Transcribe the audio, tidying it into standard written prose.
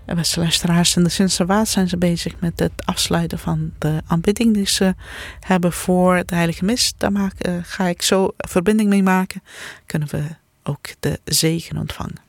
Beste luisteraars, in de Sinterwaard zijn ze bezig met het afsluiten van de aanbidding die ze hebben voor de Heilige Mis. Daar ga ik zo verbinding mee maken. Kunnen we ook de zegen ontvangen.